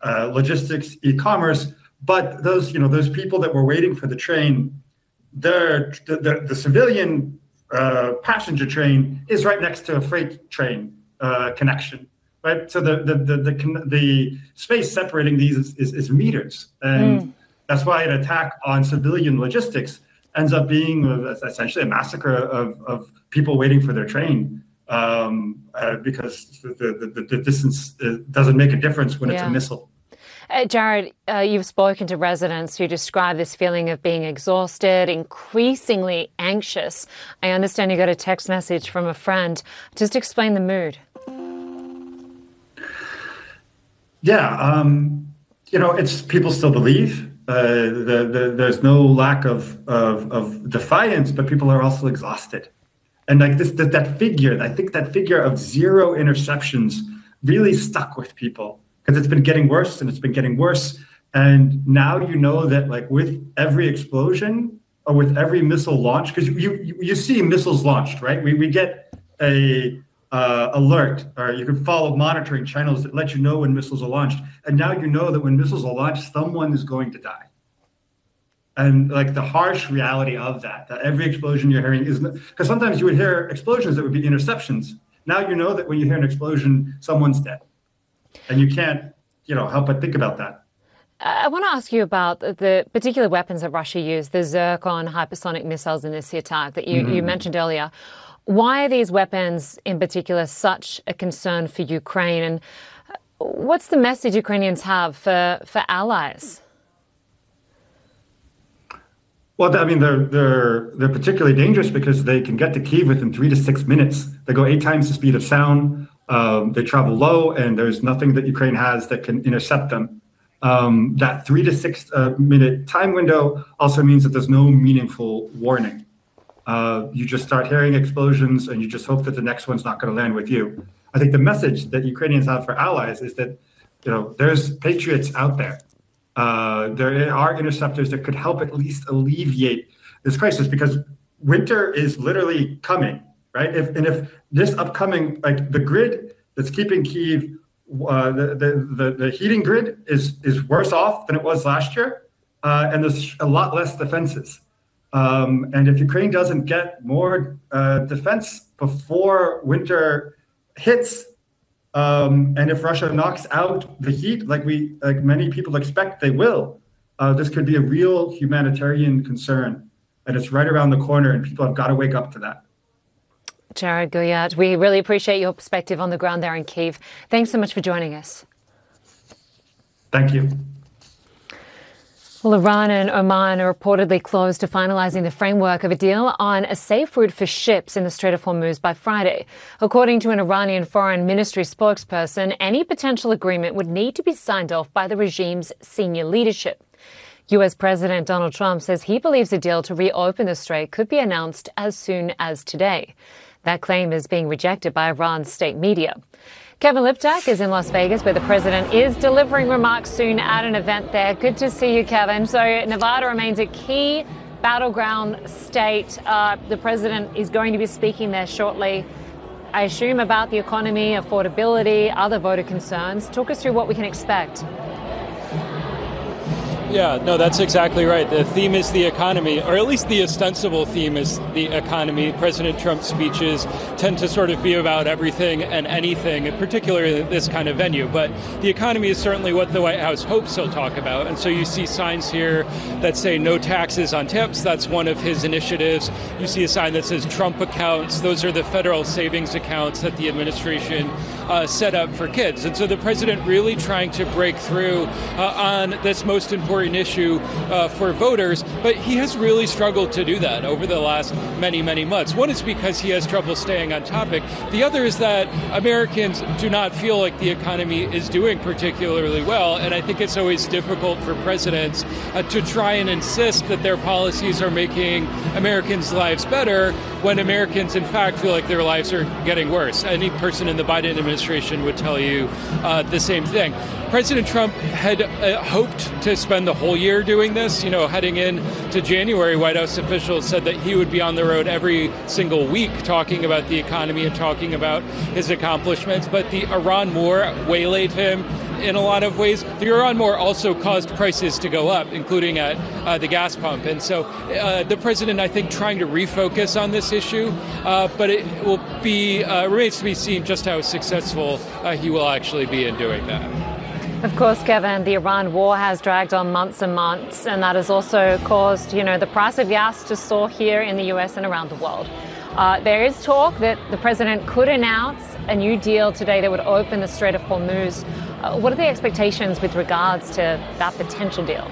logistics, e-commerce. But those people that were waiting for the train, the civilian passenger train is right next to a freight train connection, right? So the space separating these is meters, and that's why an attack on civilian logistics ends up being essentially a massacre of people waiting for their train, because the distance doesn't make a difference when it's a missile. Jared, you've spoken to residents who describe this feeling of being exhausted, increasingly anxious. I understand you got a text message from a friend. Just explain the mood. Yeah, it's people still believe. There's no lack of defiance, but people are also exhausted. And like that figure, I think that figure of 0 interceptions really stuck with people, because it's been getting worse and it's been getting worse. And now that like with every explosion or with every missile launch, because you see missiles launched, right? We get a alert, or you can follow monitoring channels that let you know when missiles are launched. And now you know that when missiles are launched, someone is going to die. And like the harsh reality of that every explosion you're hearing is, because sometimes you would hear explosions that would be interceptions. Now you know that when you hear an explosion, someone's dead. And you can't, help but think about that. I want to ask you about the particular weapons that Russia used, the Zircon hypersonic missiles in this attack that you mentioned earlier. Why are these weapons in particular such a concern for Ukraine? And what's the message Ukrainians have for allies? Well, I mean, they're particularly dangerous because they can get to Kyiv within 3 to 6 minutes. They go 8 times the speed of sound. They travel low, and there's nothing that Ukraine has that can intercept them. That 3 to 6 minute time window also means that there's no meaningful warning. You just start hearing explosions, and you just hope that the next one's not going to land with you. I think the message that Ukrainians have for allies is that, there's patriots out there. There are interceptors that could help at least alleviate this crisis, because winter is literally coming, right? If this upcoming, like the grid that's keeping Kyiv, the heating grid is worse off than it was last year, and there's a lot less defenses. And if Ukraine doesn't get more defense before winter hits, and if Russia knocks out the heat, like many people expect they will, this could be a real humanitarian concern, and it's right around the corner, and people have got to wake up to that. Jared Guyart, we really appreciate your perspective on the ground there in Kyiv. Thanks so much for joining us. Thank you. Well, Iran and Oman are reportedly close to finalising the framework of a deal on a safe route for ships in the Strait of Hormuz by Friday. According to an Iranian foreign ministry spokesperson, any potential agreement would need to be signed off by the regime's senior leadership. US President Donald Trump says he believes a deal to reopen the strait could be announced as soon as today. That claim is being rejected by Iran's state media. Kevin Liptak is in Las Vegas, where the president is delivering remarks soon at an event there. Good to see you, Kevin. So Nevada remains a key battleground state. The president is going to be speaking there shortly, I assume, about the economy, affordability, other voter concerns. Talk us through what we can expect. Yeah, no, that's exactly right. The theme is the economy, or at least the ostensible theme is the economy. President Trump's speeches tend to sort of be about everything and anything, in particular this kind of venue. But the economy is certainly what the White House hopes he'll talk about. And so you see signs here that say no taxes on tips. That's one of his initiatives. You see a sign that says Trump accounts. Those are the federal savings accounts that the administration set up for kids. And so the president really trying to break through on this most important issue for voters, but he has really struggled to do that over the last many, many months. One is because he has trouble staying on topic. The other is that Americans do not feel like the economy is doing particularly well, and I think it's always difficult for presidents to try and insist that their policies are making Americans' lives better when Americans, in fact, feel like their lives are getting worse. Any person in the Biden administration would tell you the same thing. President Trump had hoped to spend the whole year doing this. You know, heading into January, White House officials said that he would be on the road every single week talking about the economy and talking about his accomplishments. But the Iran war waylaid him. in a lot of ways. The Iran war also caused prices to go up, including at the gas pump. And so the president, I think, trying to refocus on this issue, but it will be remains to be seen just how successful he will actually be in doing that. Of course, Kevin, the Iran war has dragged on months and months, and that has also caused, the price of gas to soar here in the US and around the world. There is talk that the president could announce a new deal today that would open the Strait of Hormuz. What are the expectations with regards to that potential deal?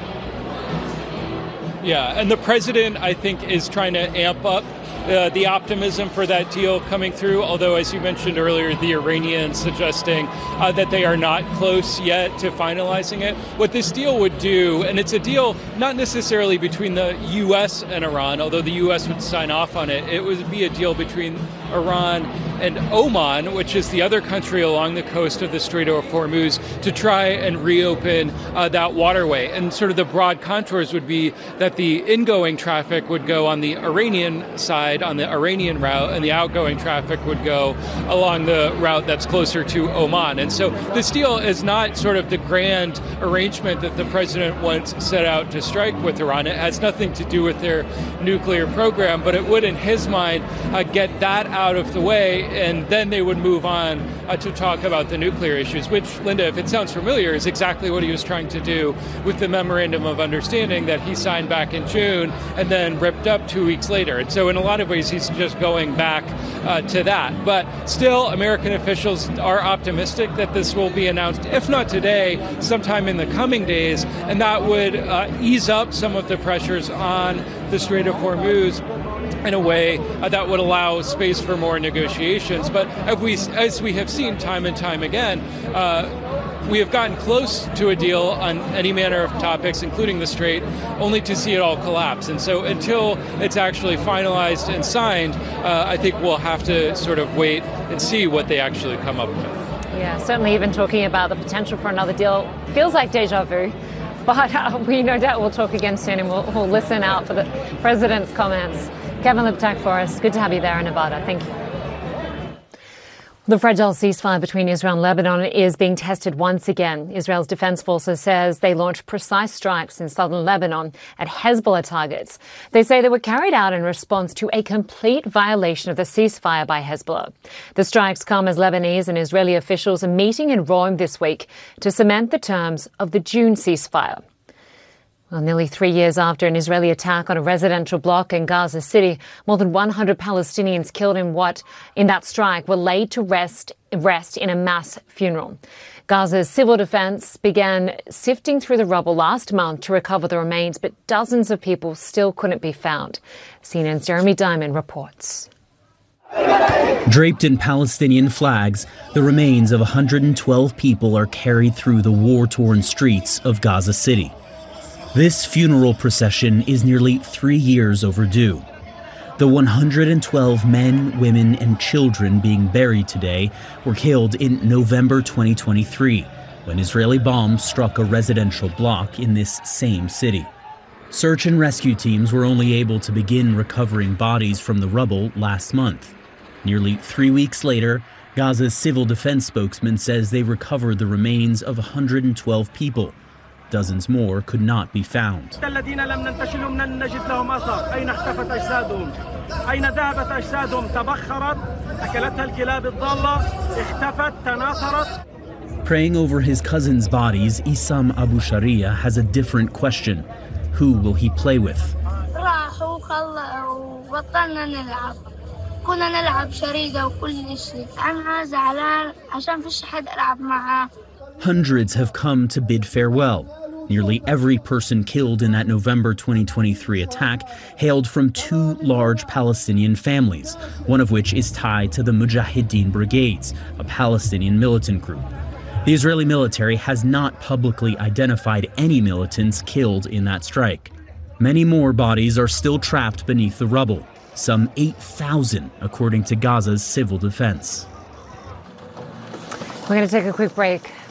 Yeah, and the president, I think, is trying to amp up the optimism for that deal coming through, although, as you mentioned earlier, the Iranians suggesting that they are not close yet to finalizing it. What this deal would do, and it's a deal not necessarily between the U.S. and Iran, although the U.S. would sign off on it, it would be a deal between Iran and Oman, which is the other country along the coast of the Strait of Hormuz, to try and reopen that waterway. And sort of the broad contours would be that the ingoing traffic would go on the Iranian side, on the Iranian route, and the outgoing traffic would go along the route that's closer to Oman. And so this deal is not sort of the grand arrangement that the president once set out to strike with Iran. It has nothing to do with their nuclear program, but it would, in his mind, get that out of the way, and then they would move on to talk about the nuclear issues, which, Linda, if it sounds familiar, is exactly what he was trying to do with the Memorandum of Understanding that he signed back in June and then ripped up 2 weeks later. And so in a lot of ways, he's just going back to that. But still, American officials are optimistic that this will be announced, if not today, sometime in the coming days, and that would ease up some of the pressures on the Strait of Hormuz in a way that would allow space for more negotiations. But as we have seen time and time again, we have gotten close to a deal on any manner of topics, including the Strait, only to see it all collapse. And so until it's actually finalized and signed, I think we'll have to sort of wait and see what they actually come up with. Yeah, certainly even talking about the potential for another deal feels like deja vu. But we no doubt will talk again soon, and we'll listen out for the president's comments. Kevin Liptak for us. Good to have you there in Nevada. Thank you. The fragile ceasefire between Israel and Lebanon is being tested once again. Israel's defense forces says they launched precise strikes in southern Lebanon at Hezbollah targets. They say they were carried out in response to a complete violation of the ceasefire by Hezbollah. The strikes come as Lebanese and Israeli officials are meeting in Rome this week to cement the terms of the June ceasefire. Well, nearly 3 years after an Israeli attack on a residential block in Gaza City, more than 100 Palestinians killed in that strike were laid to rest in a mass funeral. Gaza's civil defense began sifting through the rubble last month to recover the remains, but dozens of people still couldn't be found. CNN's Jeremy Diamond reports. Draped in Palestinian flags, the remains of 112 people are carried through the war-torn streets of Gaza City. This funeral procession is nearly 3 years overdue. The 112 men, women, and children being buried today were killed in November 2023, when Israeli bombs struck a residential block in this same city. Search and rescue teams were only able to begin recovering bodies from the rubble last month. Nearly 3 weeks later, Gaza's civil defense spokesman says they recovered the remains of 112 people. Dozens more could not be found. Praying over his cousin's bodies, Issam Abu Sharia has a different question. Who will he play with? Hundreds have come to bid farewell. Nearly every person killed in that November 2023 attack hailed from 2 large Palestinian families, one of which is tied to the Mujahideen Brigades, a Palestinian militant group. The Israeli military has not publicly identified any militants killed in that strike. Many more bodies are still trapped beneath the rubble, some 8,000 according to Gaza's civil defense. We're going to take a quick break.